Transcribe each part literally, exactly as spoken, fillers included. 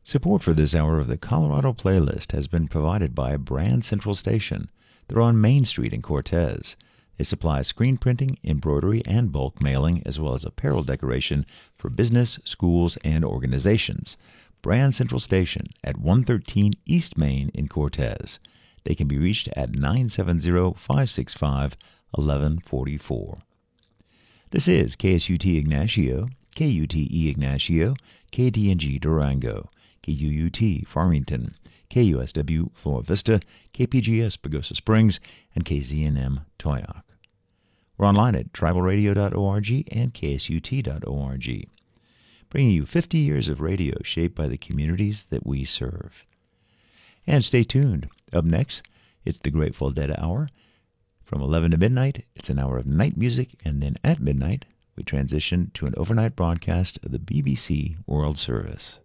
Support for this hour of the Colorado Playlist has been provided by Brand Central Station. They're on Main Street in Cortez. They supply screen printing, embroidery, and bulk mailing, as well as apparel decoration for business, schools, and organizations. Brand Central Station at one thirteen East Main in Cortez. They can be reached at nine seven zero, five six five, one one four four. This is K S U T Ignacio, K U T E Ignacio, K D N G Durango, K U U T Farmington, K U S W Flora Vista, K P G S Pagosa Springs, and K Z N M Toyoak. We're online at tribal radio dot org and K S U T dot org, bringing you fifty years of radio shaped by the communities that we serve. And stay tuned. Up next, it's the Grateful Dead Hour. From eleven to midnight, it's an hour of night music, and then at midnight, we transition to an overnight broadcast of the B B C World Service.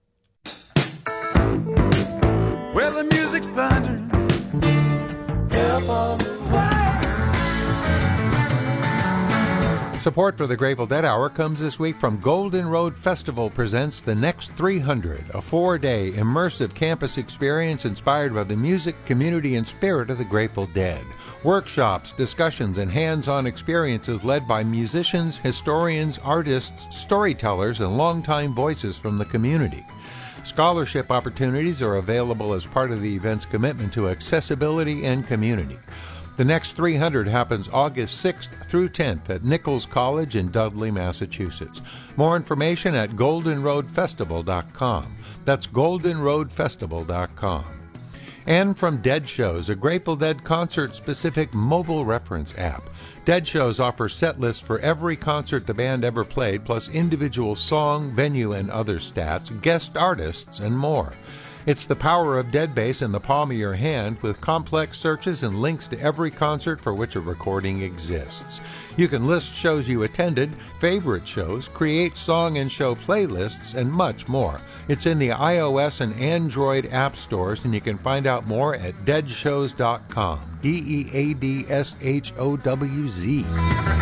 Where the music's thundering, help on the way. Support for the Grateful Dead Hour comes this week from Golden Road Festival presents The Next three hundred, a four-day immersive campus experience inspired by the music, community, and spirit of the Grateful Dead. Workshops, discussions, and hands-on experiences led by musicians, historians, artists, storytellers, and longtime voices from the community. Scholarship opportunities are available as part of the event's commitment to accessibility and community. The Next three hundred happens August sixth through tenth at Nichols College in Dudley, Massachusetts. More information at golden road festival dot com. That's golden road festival dot com. And from Dead Shows, a Grateful Dead concert-specific mobile reference app. Dead Shows offers set lists for every concert the band ever played, plus individual song, venue, and other stats, guest artists, and more. It's the power of Deadbase in the palm of your hand, with complex searches and links to every concert for which a recording exists. You can list shows you attended, favorite shows, create song and show playlists, and much more. It's in the iOS and Android app stores, and you can find out more at dead shows dot com. D E A D S H O W Z.